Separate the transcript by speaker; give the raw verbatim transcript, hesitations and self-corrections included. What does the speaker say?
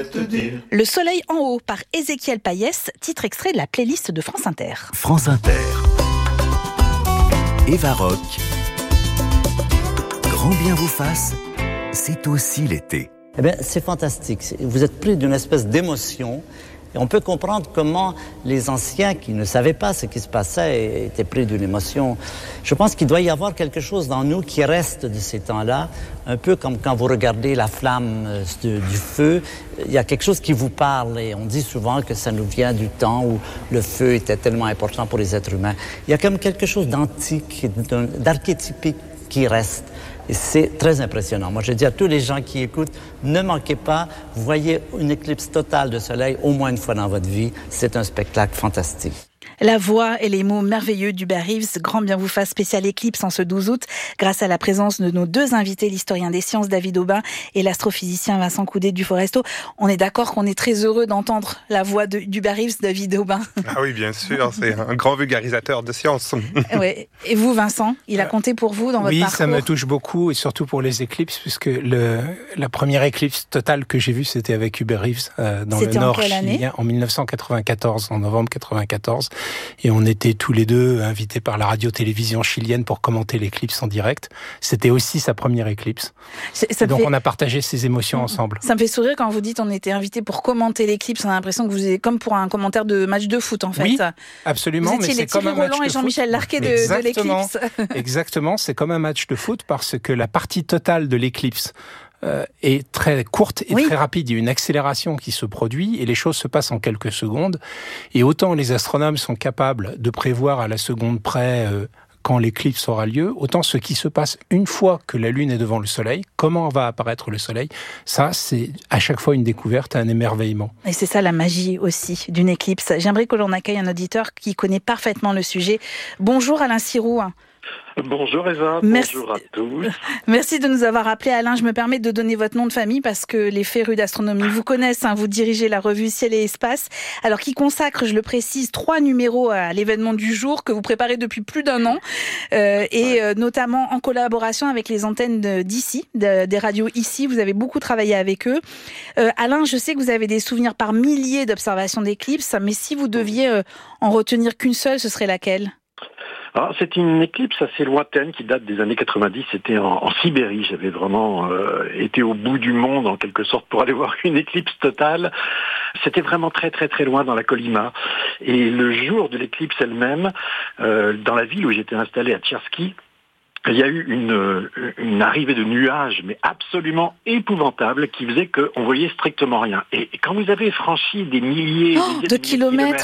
Speaker 1: te dire.
Speaker 2: Le soleil en haut par Ézéchiel Payès, titre extrait de la playlist de France Inter.
Speaker 3: France Inter. Eva Rock. Grand bien vous fasse, c'est aussi l'été.
Speaker 4: Eh bien, c'est fantastique. Vous êtes pris d'une espèce d'émotion. Et on peut comprendre comment les anciens qui ne savaient pas ce qui se passait étaient pris d'une émotion. Je pense qu'il doit y avoir quelque chose dans nous qui reste de ces temps-là, un peu comme quand vous regardez la flamme du, du feu. Il y a quelque chose qui vous parle et on dit souvent que ça nous vient du temps où le feu était tellement important pour les êtres humains. Il y a comme quelque chose d'antique, d'archétypique qui reste. Et c'est très impressionnant. Moi, je dis à tous les gens qui écoutent, ne manquez pas, voyez une éclipse totale de soleil au moins une fois dans votre vie. C'est un spectacle fantastique.
Speaker 2: La voix et les mots merveilleux d'Hubert Reeves, grand bien vous fasse spécial éclipse en ce douze août, grâce à la présence de nos deux invités, l'historien des sciences David Aubin et l'astrophysicien Vincent Coudet du Foresto. On est d'accord qu'on est très heureux d'entendre la voix de, d'Hubert Reeves, David Aubin.
Speaker 5: Ah oui, bien sûr, c'est un grand vulgarisateur de sciences.
Speaker 2: Ouais. Et vous, Vincent, il a compté pour vous dans votre
Speaker 6: oui,
Speaker 2: parcours?
Speaker 6: Oui, ça me touche beaucoup, et surtout pour les éclips, puisque le, la première éclipse totale que j'ai vue, c'était avec Hubert Reeves, euh, dans
Speaker 2: c'était
Speaker 6: le nord
Speaker 2: en quelle année?
Speaker 6: chilien, en dix-neuf cent quatre-vingt-quatorze, en novembre quatre-vingt-quatorze. Et on était tous les deux invités par la radio-télévision chilienne pour commenter l'éclipse en direct. C'était aussi sa première éclipse. Ça donc fait... on a partagé ces émotions mmh. ensemble.
Speaker 2: Ça me fait sourire quand vous dites on était invités pour commenter l'éclipse. On a l'impression que vous êtes comme pour un commentaire de match de foot en fait.
Speaker 6: Oui, absolument.
Speaker 2: Vous étiez
Speaker 6: mais
Speaker 2: les
Speaker 6: c'est comme un match
Speaker 2: Roland
Speaker 6: de
Speaker 2: et Jean-Michel Larquet de, de l'éclipse.
Speaker 6: Exactement, c'est comme un match de foot parce que la partie totale de l'éclipse Euh, est très courte et oui. très rapide. Il y a une accélération qui se produit et les choses se passent en quelques secondes. Et autant les astronomes sont capables de prévoir à la seconde près euh, quand l'éclipse aura lieu, autant ce qui se passe une fois que la Lune est devant le Soleil, comment va apparaître le Soleil, ça c'est à chaque fois une découverte, un émerveillement.
Speaker 2: Et c'est ça la magie aussi d'une éclipse. J'aimerais que l'on accueille un auditeur qui connaît parfaitement le sujet. Bonjour Alain Siroux.
Speaker 7: Bonjour Eva,
Speaker 2: Merci.
Speaker 7: Bonjour à tous.
Speaker 2: Merci de nous avoir appelé Alain. Je me permets de donner votre nom de famille parce que les férus d'astronomie vous connaissent. Hein, vous dirigez la revue Ciel et Espace, alors qui consacre, je le précise, trois numéros à l'événement du jour que vous préparez depuis plus d'un an euh, et euh, notamment en collaboration avec les antennes d'ici, de, des radios ici. Vous avez beaucoup travaillé avec eux. Euh, Alain, je sais que vous avez des souvenirs par milliers d'observations d'éclipses, mais si vous deviez euh, en retenir qu'une seule, ce serait laquelle ?
Speaker 7: Alors, c'est une éclipse assez lointaine qui date des années quatre-vingt-dix. C'était en, en Sibérie. J'avais vraiment euh, été au bout du monde, en quelque sorte, pour aller voir une éclipse totale. C'était vraiment très, très, très loin dans la Kolyma. Et le jour de l'éclipse elle-même, euh, dans la ville où j'étais installé, à Tcherski, il y a eu une, une arrivée de nuages, mais absolument épouvantable, qui faisait qu'on voyait strictement rien. Et quand vous avez franchi des milliers
Speaker 2: oh,
Speaker 7: des
Speaker 2: de
Speaker 7: kilomètres,
Speaker 2: kilomètres,